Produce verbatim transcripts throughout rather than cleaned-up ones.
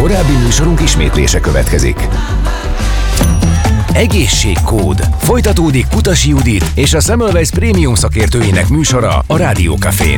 Korábbi műsorunk ismétlése következik. Egészségkód. Folytatódik Kutasi Judit és a Semmelweis Prémium szakértőinek műsora a Rádió Cafén.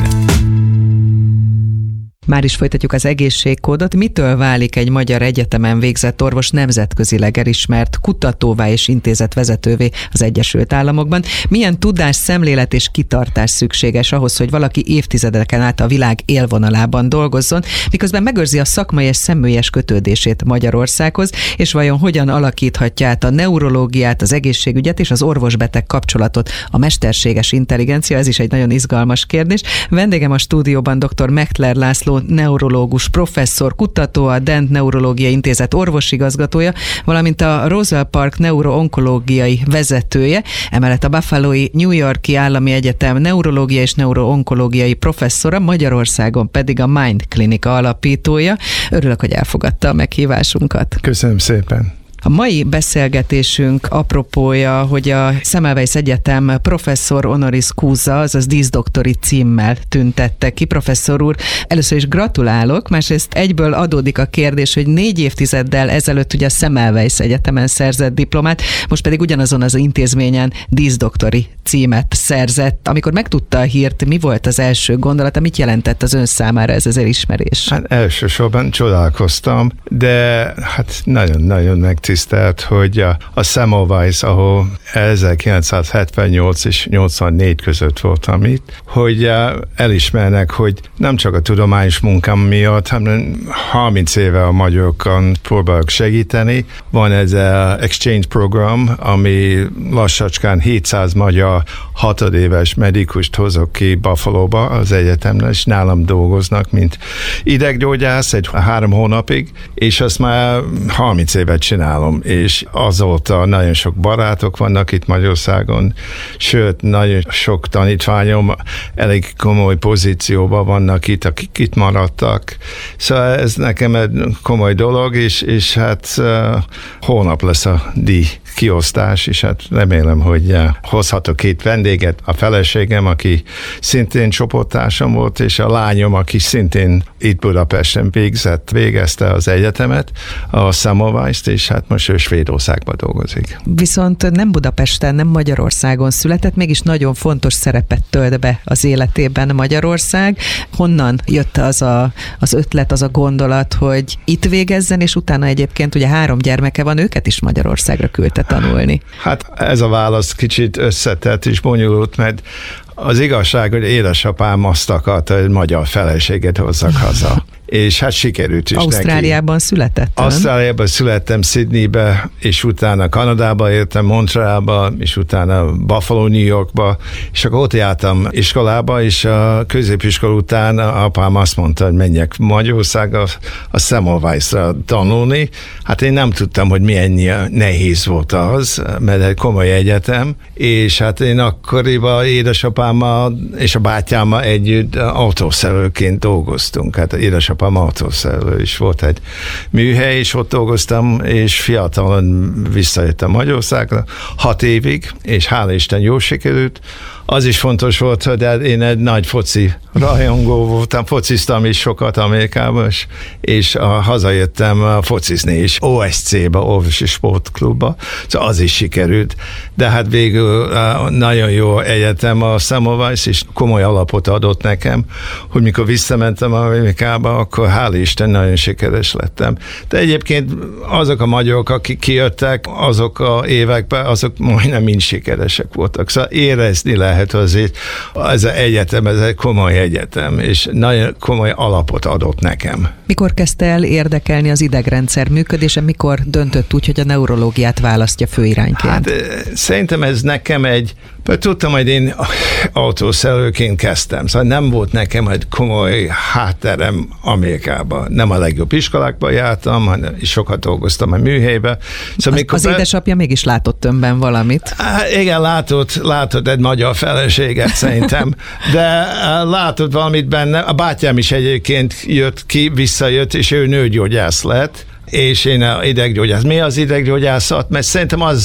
Már is folytatjuk az egészségkódot. Mitől válik egy magyar egyetemen végzett orvos nemzetközileg elismert kutatóvá és intézetvezetővé az Egyesült Államokban? Milyen tudás, szemlélet és kitartás szükséges ahhoz, hogy valaki évtizedeken át a világ élvonalában dolgozzon, miközben megőrzi a szakmai és személyes kötődését Magyarországhoz, és vajon hogyan alakíthatja át a neurológiát, az egészségügyet és az orvos-beteg kapcsolatot a mesterséges intelligencia? Ez is egy nagyon izgalmas kérdés. Vendégem a stúdióban dr. Mechtler László, neurológus professzor, kutató, a Dent Neurológiai Intézet orvosigazgatója, valamint a Roswell Park neuroonkológiai vezetője, emellett a Buffalo-i New York-i Állami Egyetem neurológiai és neuroonkológiai professzora, Magyarországon pedig a Mind Klinika alapítója. Örülök, hogy elfogadta a meghívásunkat. Köszönöm szépen. A mai beszélgetésünk apropója, hogy a Semmelweis Egyetem professzor honoris causa, azaz díszdoktori címmel tüntette ki. Professzor úr, először is gratulálok, másrészt egyből adódik a kérdés, hogy négy évtizeddel ezelőtt ugye a Semmelweis Egyetemen szerzett diplomát, most pedig ugyanazon az intézményen díszdoktori címet szerzett. Amikor megtudta a hírt, mi volt az első gondolata, mit jelentett az ön számára ez az elismerés? Hát elsősorban csodálkoztam, de hát nagyon-nagyon megtisztelt, hogy a, a Semmelweis, ahol ezerkilencszázhetvennyolc és nyolcvannégy között voltam itt, hogy elismernek, hogy nem csak a tudományos munkám miatt, hanem harminc éve a magyarokon próbálok segíteni. Van ez az exchange program, ami lassacskán hétszáz magyar hatodéves medikust hozok ki Buffalo-ba az egyetemre, és nálam dolgoznak, mint ideggyógyász egy három hónapig, és azt már harminc évet csinálom, és azóta nagyon sok barátok vannak itt Magyarországon, sőt, nagyon sok tanítványom elég komoly pozícióban vannak itt, akik itt maradtak. Szóval ez nekem egy komoly dolog, és, és hát uh, hónap lesz a díj kiosztás, és hát remélem, hogy uh, hozhatok két vendéget, a feleségem, aki szintén csoporttársam volt, és a lányom, aki szintén itt Budapesten végzett, végezte az egyetemet, a Semmelweist, és hát most ő Svédországban dolgozik. Viszont nem Budapesten, nem Magyarországon született, mégis nagyon fontos szerepet tölt be az életében Magyarország. Honnan jött az a, az ötlet, az a gondolat, hogy itt végezzen, és utána egyébként ugye három gyermeke van, őket is Magyarországra küldte tanulni? Hát ez a válasz kicsit összetett és bonyolult, mert az igazság, hogy édesapám azt akarta, hogy magyar feleséget hozzak haza. És hát sikerült is Ausztráliában neki. született? Ausztráliában születtem, Sydneybe, és utána Kanadába értem, Montrealba, és utána Buffalo, New Yorkba, és akkor ott jártam iskolába, és a középiskola után apám azt mondta, hogy menjek Magyarországra a Semmelweisra tanulni. Hát én nem tudtam, hogy milyen nehéz volt az, mert egy komoly egyetem, és hát én akkoriban édesapámmal és a bátyámmal együtt autószerelőként dolgoztunk. Hát édesapám Apám autószerelő is volt egy műhely, és ott dolgoztam, és fiatalon visszajöttem Magyarországra, hat évig, és hála Isten jól sikerült. Az is fontos volt, hogy én egy nagy foci rajongó voltam, fociztam is sokat Amerikában, és, és a, hazajöttem a focizni is, o es cé-be, Orvosi Sportklubba, szóval az is sikerült. De hát végül nagyon jó egyetem a Semmelweis, és komoly alapot adott nekem, hogy mikor visszamentem Amerikába, akkor hála Isten nagyon sikeres lettem. De egyébként azok a magyarok, akik kijöttek azok a években, azok majdnem mind sikeresek voltak. Szóval érezni lehet azért, ez az egyetem, ez egy komoly egyetem, és nagyon komoly alapot adott nekem. Mikor kezdte el érdekelni az idegrendszer működése, mikor döntött úgy, hogy a neurológiát választja főirányként? Hát szerintem ez nekem egy, tudtam, hogy én autószerelőként kezdtem, szóval nem volt nekem egy komoly hátterem Amerikában. Nem a legjobb iskolákban jártam, hanem sokat dolgoztam a műhelyben. Szóval az az be... édesapja mégis látott önben valamit. Há, igen, látott, látott egy magyar feleséget szerintem, de látott valamit benne. A bátyám is egyébként jött ki, visszajött, és ő nőgyógyász lett, és én a ideggyógyász. Mi az ideggyógyászat? Mert szerintem az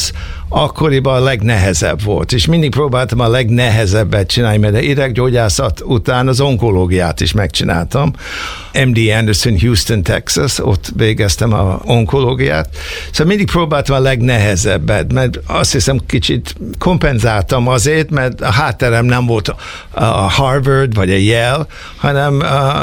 akkoriban a legnehezebb volt, és mindig próbáltam a legnehezebbet csinálni, mert a ideggyógyászat után az onkológiát is megcsináltam. em dé Anderson, Houston, Texas, ott végeztem a onkológiát. Szóval mindig próbáltam a legnehezebbet, mert azt hiszem kicsit kompenzáltam azért, mert a hátterem nem volt a Harvard vagy a Yale, hanem,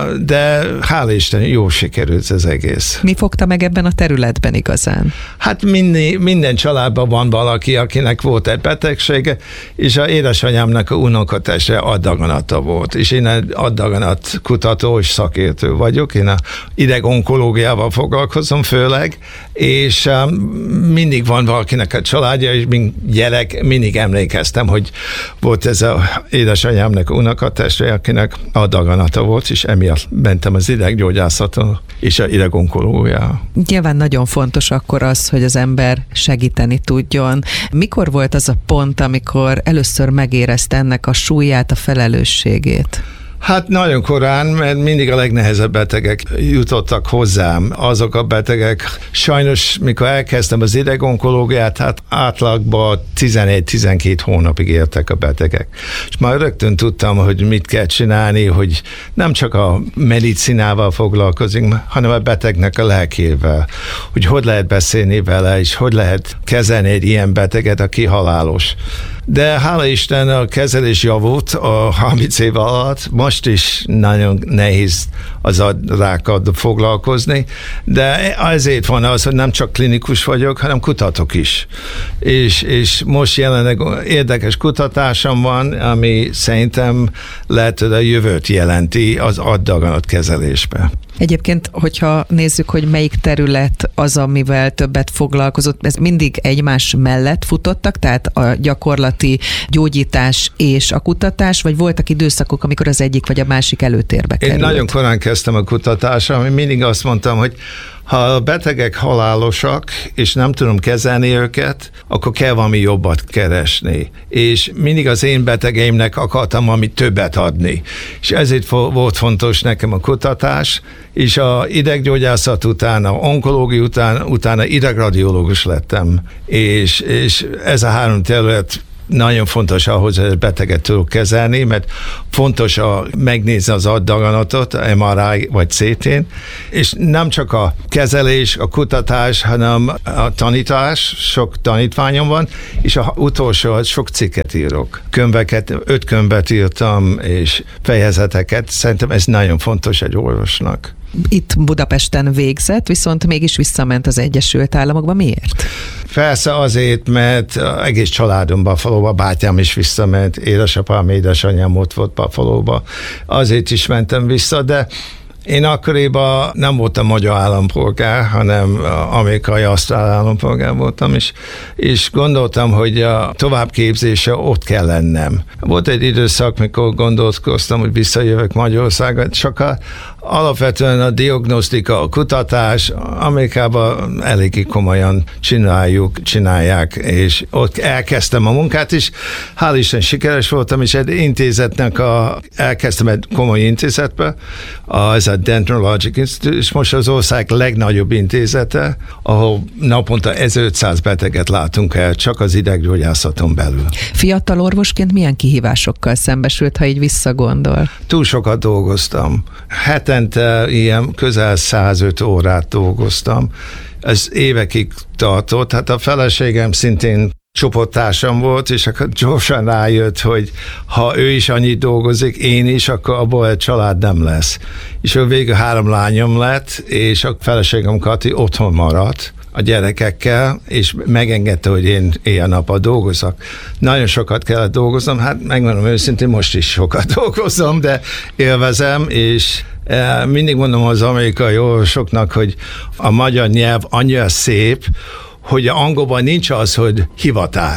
de hála Isten, jó sikerült az egész. Mi fogta meg ebben a területben igazán? Hát minden, minden családban van valaki, akinek volt egy betegsége, és az édesanyámnak a unokatestre agydaganata volt, és én egy agydaganat kutató és szakértő vagyok, én a idegonkológiával foglalkozom főleg, és um, mindig van valakinek a családja, és mint gyerek mindig emlékeztem, hogy volt ez az édesanyámnak a unokatestre, akinek agydaganata volt, és emiatt mentem az ideggyógyászaton és az idegonkológiával. Nyilván nagyon fontos akkor az, hogy az ember segíteni tudjon. Mikor volt az a pont, amikor először megérezte ennek a súlyát, a felelősségét? Hát nagyon korán, mert mindig a legnehezebb betegek jutottak hozzám. Azok a betegek, sajnos mikor elkezdtem az idegonkológiát, hát átlagban tizenegy-tizenkét hónapig éltek a betegek. És már rögtön tudtam, hogy mit kell csinálni, hogy nem csak a medicinával foglalkozunk, hanem a betegnek a lelkével, hogy hogy lehet beszélni vele, és hogy lehet kezelni egy ilyen beteget, aki halálos. De hála Isten a kezelés javult a harminc év alatt, most is nagyon nehéz az a rákkal foglalkozni, de ezért van az, hogy nem csak klinikus vagyok, hanem kutatok is. És, és most jelenleg érdekes kutatásom van, ami szerintem lehet, hogy a jövőt jelenti az agydaganat kezelésbe. Egyébként, hogyha nézzük, hogy melyik terület az, amivel többet foglalkozott, ez mindig egymás mellett futottak, tehát a gyakorlati gyógyítás és a kutatás, vagy voltak időszakok, amikor az egyik vagy a másik előtérbe került? Én nagyon korán kezdtem a kutatásra, ami mindig azt mondtam, hogy ha a betegek halálosak, és nem tudom kezelni őket, akkor kell valami jobbat keresni. És mindig az én betegeimnek akartam valami többet adni. És ezért volt fontos nekem a kutatás, és a ideggyógyászat után, a onkológia után, utána idegradiológus lettem. És, és ez a három terület nagyon fontos ahhoz, hogy a beteget tudok kezelni, mert fontos a, megnézni az agydaganatot, em er i vagy cé tén, és nem csak a kezelés, a kutatás, hanem a tanítás, sok tanítványom van, és a utolsó, sok cikket írok. Könyveket, öt könyvet írtam, és fejezeteket. Szerintem ez nagyon fontos egy orvosnak. Itt Budapesten végzett, viszont mégis visszament az Egyesült Államokba. Miért? Persze azért, mert egész családom Buffalóba, bátyám is visszament, édesapám, édesanyám ott volt Buffalóba. Azért is mentem vissza, de én akkoriban nem voltam magyar állampolgár, hanem amerikai asztrál állampolgár voltam, és, és gondoltam, hogy a továbbképzése ott kell lennem. Volt egy időszak, mikor gondolkoztam, hogy visszajövök Magyarországra, csak a, alapvetően a diagnosztika, a kutatás Amerikában eléggé komolyan csináljuk, csinálják, és ott elkezdtem a munkát is. Hál' Isten sikeres voltam, és egy intézetnek a, elkezdtem egy komoly intézetbe, ez a Dendrologic Institute, és most az ország legnagyobb intézete, ahol naponta ezerötszáz beteget látunk el, csak az ideggyógyászaton belül. Fiatal orvosként milyen kihívásokkal szembesült, ha így visszagondol? Túl sokat dolgoztam. Hetente ilyen közel százöt órát dolgoztam. Ez évekig tartott. Hát a feleségem szintén csoporttársam volt, és akkor gyorsan rájött, hogy ha ő is annyit dolgozik, én is, akkor abból egy család nem lesz. És ő végül három lányom lett, és a feleségem Kati otthon maradt a gyerekekkel, és megengedte, hogy én éjjel-nappal dolgozok. Nagyon sokat kellett dolgoznom, hát megmondom őszintén, most is sokat dolgozom, de élvezem, és mindig mondom az amerikai orvosoknak, hogy a magyar nyelv annyira szép, hogy angolban nincs az, hogy hivatás.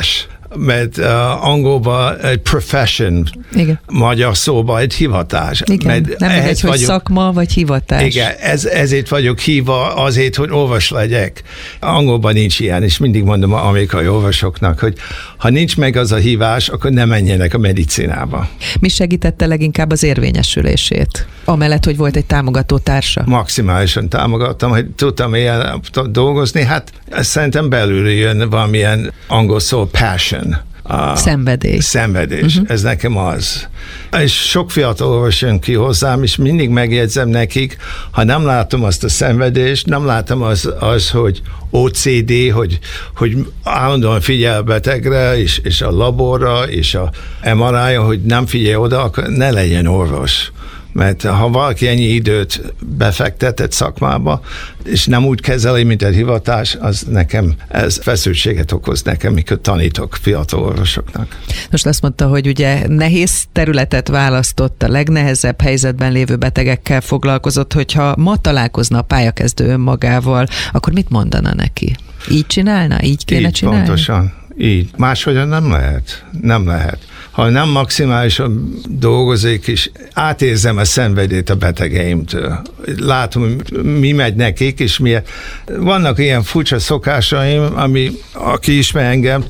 mert uh, angolban egy profession, igen. Magyar szóban egy hivatás. Igen, nem mindegy, hogy vagyok, szakma vagy hivatás. Igen, ez, ezért vagyok hívva azért, hogy orvos legyek. Angolban nincs ilyen, és mindig mondom az amerikai orvosoknak, hogy ha nincs meg az a hívás, akkor ne menjenek a medicinába. Mi segítette leginkább az érvényesülését? Amellett, hogy volt egy támogató társa? Maximálisan támogattam, hogy tudtam ilyen dolgozni, hát szerintem belül jön valamilyen angol szó passion. A szenvedély. Szenvedés, uh-huh. Ez nekem az. És sok fiatal orvos jön ki hozzám, és mindig megjegyzem nekik, ha nem látom azt a szenvedést, nem látom az, az hogy o cé dé, hogy, hogy állandóan figyel a betegre, és, és a laborra, és a em er i-ra, hogy nem figyel oda, akkor ne legyen orvos. Mert ha valaki ennyi időt befektet egy szakmába, és nem úgy kezeli, mint egy hivatás, az nekem, ez feszültséget okoz nekem, mikor tanítok fiatal orvosoknak. Most azt mondta, hogy ugye nehéz területet választott, a legnehezebb helyzetben lévő betegekkel foglalkozott, hogyha ma találkozna a pályakezdő önmagával, akkor mit mondana neki? Így csinálna? Így kéne így, csinálni? Pontosan. Így. Máshogyan nem lehet. Nem lehet. Ha nem maximálisan dolgozik, és átérzem a szenvedélyt a betegeimtől. Látom, mi megy nekik, és mi. Vannak ilyen furcsa szokásaim, ami, aki ismer engem,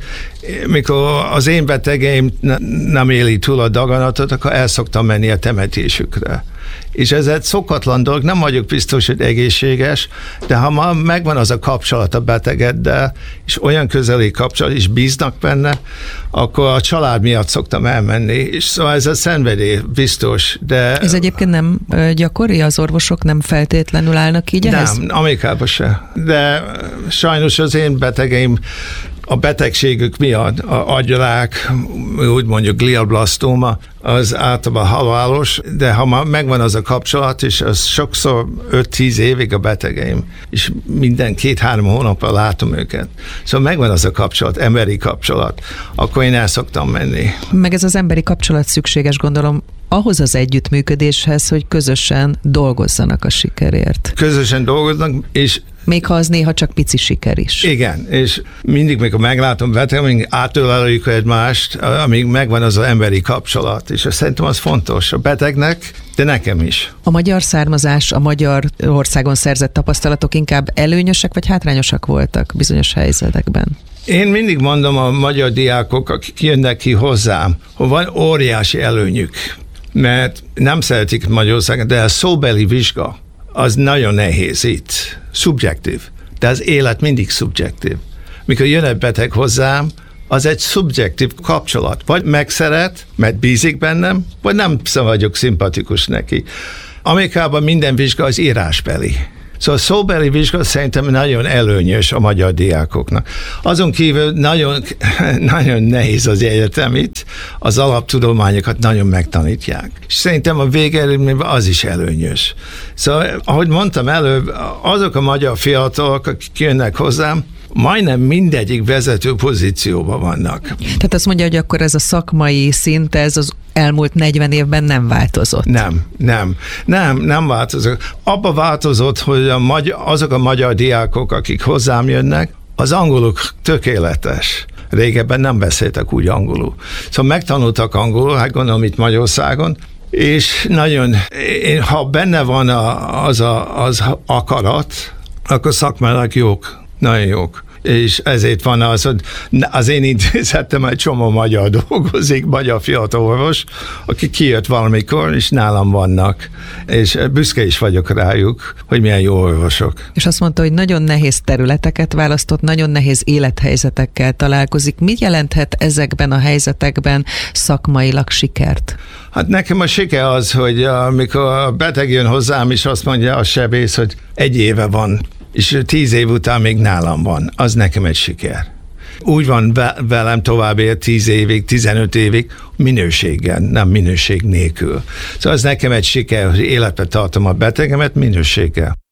mikor az én betegeim nem éli túl a daganatot, akkor el szoktam menni a temetésükre. És ez egy szokatlan dolog, nem vagyok biztos, hogy egészséges, de ha ma megvan az a kapcsolat a betegeddel, és olyan közeli kapcsolat, és bíznak benne, akkor a család miatt szoktam elmenni. És szóval ez a szenvedély biztos, de... Ez egyébként nem gyakori? Az orvosok nem feltétlenül állnak így ehhez? Nem, Amerikában se. De sajnos az én betegeim a betegségük miatt, a agyrák, úgy mondjuk glioblasztóma, az általában halálos, de ha már megvan az a kapcsolat, és az sokszor öt-tíz évig a betegeim, és minden két-három hónapra látom őket. Szóval megvan az a kapcsolat, emberi kapcsolat, akkor én el szoktam menni. Meg ez az emberi kapcsolat szükséges, gondolom, ahhoz az együttműködéshez, hogy közösen dolgozzanak a sikerért. Közösen dolgoznak, és még ha az néha csak pici siker is. Igen, és mindig, mikor meglátom betegem, mindig átöleljük egymást, amíg megvan az az emberi kapcsolat, és szerintem az fontos a betegnek, de nekem is. A magyar származás, a Magyarországon szerzett tapasztalatok inkább előnyösek vagy hátrányosak voltak bizonyos helyzetekben? Én mindig mondom a magyar diákok, akik jönnek ki hozzám, hogy van óriási előnyük, mert nem szeretik Magyarországon, de a szóbeli vizsga, az nagyon nehéz itt. Szubjektív. De az élet mindig szubjektív. Mikor jön egy beteg hozzám, az egy szubjektív kapcsolat. Vagy megszeret, mert bízik bennem, vagy nem vagyok szimpatikus neki. Amerikában minden vizsga az írásbeli. Szóval a szóbeli vizsga szerintem nagyon előnyös a magyar diákoknak. Azon kívül nagyon, nagyon nehéz az egyetem itt, az alaptudományokat nagyon megtanítják. És szerintem a végeredményben az is előnyös. Szóval, ahogy mondtam előbb, azok a magyar fiatalok, akik jönnek hozzám, majdnem mindegyik vezető pozícióban vannak. Tehát azt mondja, hogy akkor ez a szakmai szint, ez az elmúlt negyven évben nem változott. Nem, nem, nem, nem változott. Abba változott, hogy a magyar, azok a magyar diákok, akik hozzám jönnek, az angoluk tökéletes. Régebben nem beszéltek úgy angolul. Szóval megtanultak angolul, hát gondolom itt Magyarországon, és nagyon, ha benne van a, az, a, az akarat, akkor szakmának jók. Nagyon jók. És ezért van az, hogy az én intézetem egy csomó magyar dolgozik, magyar fiatal orvos, aki kijött valamikor, és nálam vannak. És büszke is vagyok rájuk, hogy milyen jó orvosok. És azt mondta, hogy nagyon nehéz területeket választott, nagyon nehéz élethelyzetekkel találkozik. Mit jelenthet ezekben a helyzetekben szakmailag sikert? Hát nekem a siker az, hogy amikor a beteg jön hozzám, és azt mondja a sebész, hogy egy éve van, és tíz év után még nálam van. Az nekem egy siker. Úgy van velem tovább tíz évig, tizenöt évig, minőséggel, nem minőség nélkül. Szóval az nekem egy siker, hogy életbe tartom a betegemet minőséggel.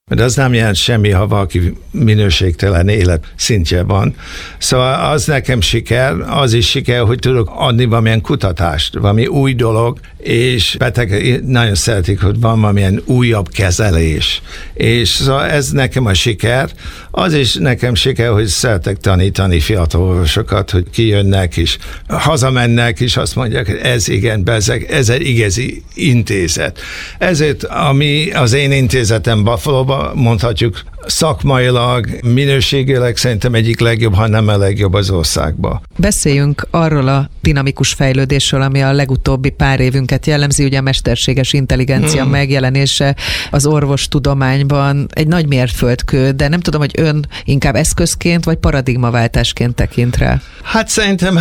mert az nem jelent semmi, ha valaki minőségtelen élet szintje van. Szóval az nekem siker, az is siker, hogy tudok adni valamilyen kutatást, valami új dolog, és betegek nagyon szeretik, hogy van valamilyen újabb kezelés. És szóval ez nekem a siker. Az is nekem siker, hogy szeretek tanítani fiatal orvosokat, hogy kijönnek és hazamennek, és azt mondják, hogy ez igen, bezeg, ez egy igazi intézet. Ezért, ami az én intézetem Buffalo-ba, mondhatjuk szakmailag, minőségileg szerintem egyik legjobb, ha nem a legjobb az országban. Beszéljünk arról a dinamikus fejlődésről, ami a legutóbbi pár évünket jellemzi, ugye a mesterséges intelligencia hmm. megjelenése az orvostudományban egy nagy mérföldkő, de nem tudom, hogy ön inkább eszközként vagy paradigmaváltásként tekint rá. Hát szerintem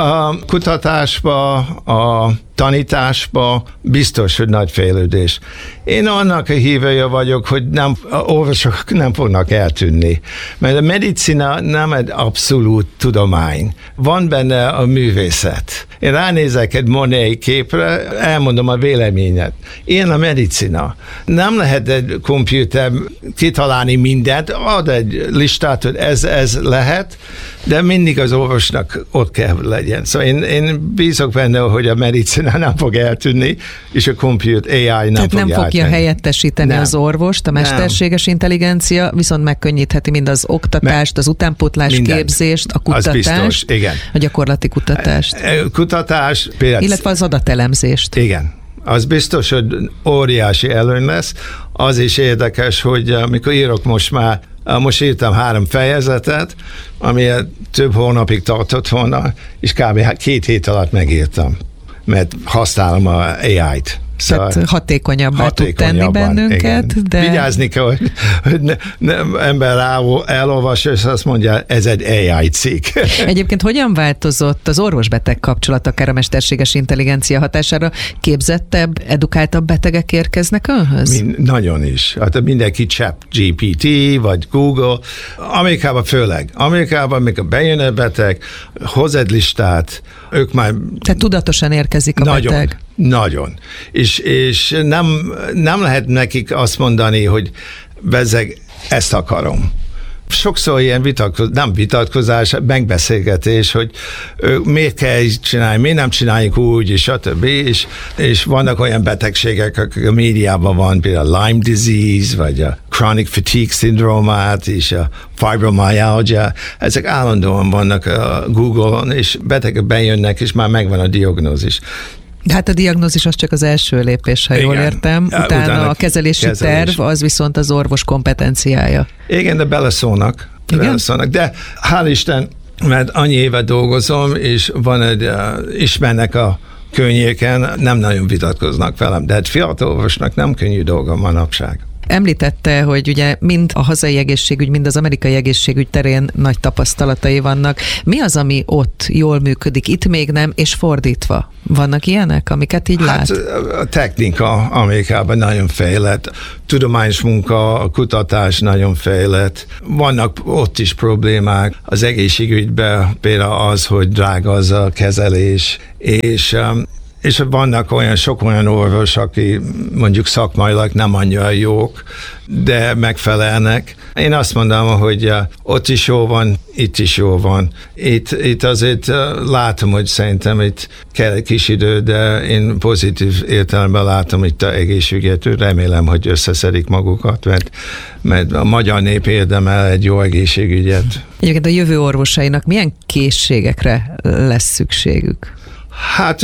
a kutatásba, a tanításba biztos, hogy nagy fejlődés. Én annak a hívője vagyok, hogy nem, orvosok nem fognak eltűnni, mert a medicina nem egy abszolút tudomány. Van benne a művészet. Én ránézek egy Monet képre, elmondom a véleményet. Ilyen a medicina. Nem lehet egy komputer kitalálni mindent, ad egy listát, hogy ez, ez lehet, de mindig az orvosnak ott kell, hogy legyen. Szóval én, én bízok benne, hogy a medicina nem fog eltűnni, és a computer á i nem Tehát fog nem fogja eltenni. helyettesíteni nem. az orvost, a mesterséges nem. intelligencia, viszont megkönnyítheti mind az oktatást, az utánpótlás Mindent. képzést, a kutatást, az biztos, igen. a gyakorlati kutatást. Kutatás, például... Illetve az adatelemzést. Igen. Az biztos, hogy óriási előny lesz. Az is érdekes, hogy amikor írok most már, most írtam három fejezetet, ami több hónapig tartott volna, és kb. két hét alatt megírtam, mert használom a á i-t. Szóval tehát hatékonyabbá tud tenni bennünket, igen. de... Vigyázni kell, hogy, hogy ne, nem ember elolvassa, és azt mondja, ez egy á i cikk. Egyébként hogyan változott az orvos-beteg kapcsolat akár a mesterséges intelligencia hatására? Képzettebb, edukáltabb betegek érkeznek önhöz? Min, nagyon is. Hát mindenki chat gé pé té, vagy Google. Amerikában főleg. Amerikában, amikor bejön a beteg, hoz egy listát, ők már... Tehát tudatosan érkezik a nagyon, beteg. Nagyon. És, és nem, nem lehet nekik azt mondani, hogy bezzeg, ezt akarom. Sokszor ilyen vitatkozás, nem vitatkozás, megbeszélgetés, hogy ő, miért kell így csinálni, miért nem csináljuk úgy, és stb. És, és vannak olyan betegségek, akik a médiában van, például a Lyme disease, vagy a chronic fatigue syndromát, és a fibromyalgia. Ezek állandóan vannak a Google-on, és betegek bejönnek, és már megvan a diagnózis. De hát a diagnózis az csak az első lépés, ha igen. jól értem. Utána, Utána a kezelési kezelés. terv, az viszont az orvos kompetenciája. Igen, de beleszólnak. Igen? beleszólnak. De hál' Isten, mert annyi éve dolgozom, és van egy, uh, ismernek a környéken, nem nagyon vitatkoznak velem, de hát fiatal orvosnak nem könnyű dolga manapság. Említette, hogy ugye mind a hazai egészségügy, mind az amerikai egészségügy terén nagy tapasztalatai vannak. Mi az, ami ott jól működik, itt még nem, és fordítva? Vannak ilyenek, amiket így hát, lát? A technika Amerikában nagyon fejlett, tudományos munka, a kutatás nagyon fejlett. Vannak ott is problémák. Az egészségügyben például az, hogy drága az a kezelés, és És vannak olyan, sok olyan orvos, aki mondjuk szakmailag nem annyira jók, de megfelelnek. Én azt mondom, hogy ott is jó van, itt is jó van. Itt, itt azért látom, hogy szerintem itt kell egy kis idő, de én pozitív értelemben látom itt a egészségügyet. Remélem, hogy összeszedik magukat, mert, mert a magyar nép érdemel egy jó egészségügyet. Egyébként a jövő orvosainak milyen készségekre lesz szükségük? Hát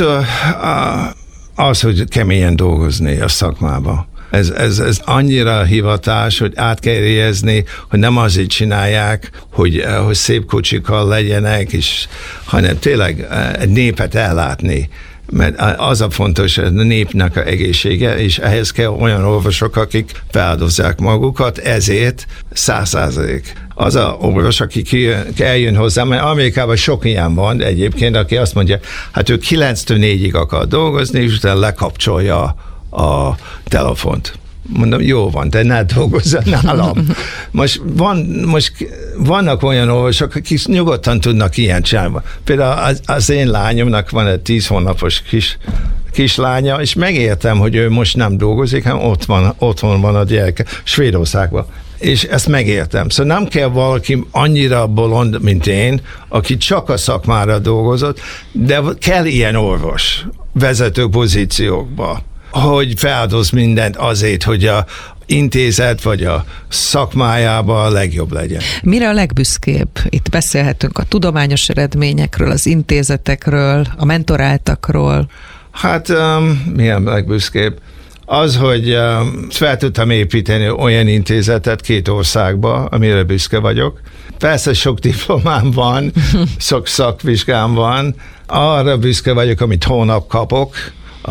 az, hogy keményen dolgozni a szakmába. Ez, ez, ez annyira hivatás, hogy át kell érezni, hogy nem azért csinálják, hogy, hogy szép kocsikkal legyenek, és, hanem tényleg egy népet ellátni. Mert az a fontos, a népnek a egészsége, és ehhez kell olyan orvosok, akik feláldozzák magukat, ezért száz százalék. Az a orvos, aki ki, eljön hozzám, mert Amerikában sok ilyen van egyébként, aki azt mondja, hát ő kilenctől négyig akar dolgozni, és utána lekapcsolja a telefont. Mondom, jó van, de ne dolgozzon nálam. Most, van, most vannak olyan orvosok, akik nyugodtan tudnak ilyen csinálni. Például az, az én lányomnak van egy tíz hónapos kis kislánya, és megértem, hogy ő most nem dolgozik, hanem ott van, otthon van a gyereke, Svédországban. És ezt megértem. Szóval nem kell valaki annyira bolond, mint én, aki csak a szakmára dolgozott, de kell ilyen orvos vezető pozíciókba, hogy feláldoz mindent azért, hogy a intézet vagy a szakmájában a legjobb legyen. Mire a legbüszkébb? Itt beszélhetünk a tudományos eredményekről, az intézetekről, a mentoráltakról. Hát um, milyen legbüszkébb? Az, hogy um, fel tudtam építeni olyan intézetet két országba, amire büszke vagyok. Persze sok diplomám van, sok szakvizsgám van. Arra büszke vagyok, amit hónap kapok, a,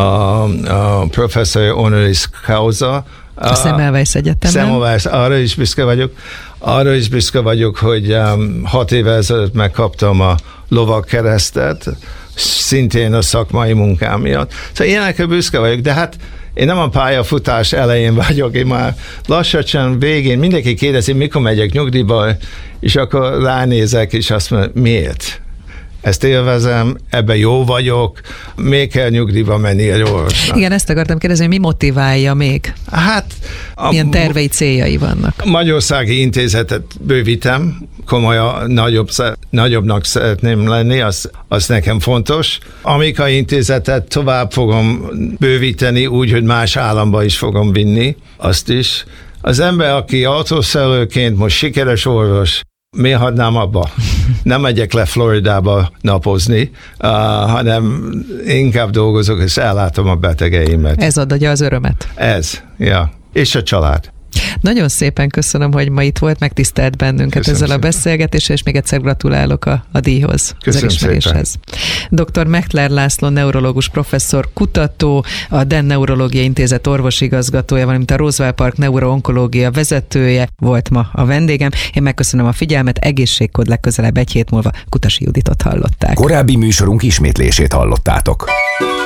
a professor honoris causa. A Semmelweis Egyetemen. Semmelweis, arra is büszke vagyok. Arra is büszke vagyok, hogy um, hat évvel ezelőtt megkaptam a lovagkeresztet, szintén a szakmai munkám miatt. Szóval ilyenekre büszke vagyok, de hát én nem a pályafutás elején vagyok, én már lassan végén, mindenki kérdezi, mikor megyek nyugdíjba, és akkor ránézek, és azt mondom, miért? Ezt élvezem, ebben jó vagyok, még kell nyugdíjba menni egy orvosnak. Igen, ezt akartam kérdezni, hogy mi motiválja még? Hát... Milyen tervei, céljai vannak? Magyarországi intézetet bővítem, komolyan, nagyobb, nagyobbnak szeretném lenni, az, az nekem fontos. Amerikai intézetet tovább fogom bővíteni úgy, hogy más államba is fogom vinni, azt is. Az ember, aki autószerelőként most sikeres orvos, miért hagynám abba? Nem megyek le Floridába napozni, uh, hanem inkább dolgozok, és ellátom a betegeimet. Ez adja az örömet. Ez, ja. És a család. Nagyon szépen köszönöm, hogy ma itt volt, megtisztelt bennünket köszönöm ezzel szépen a beszélgetéssel, és még egyszer gratulálok a, a díjhoz, köszönöm az elismeréshez. doktor Mechtler László, neurológus professzor, kutató, a Den Neurológiai Intézet orvosigazgatója, valamint a Roosevelt Park Neuro-onkológia vezetője volt ma a vendégem. Én megköszönöm a figyelmet, egészségkód legközelebb egy hét múlva Kutasi Juditot hallották. Korábbi műsorunk ismétlését hallottátok.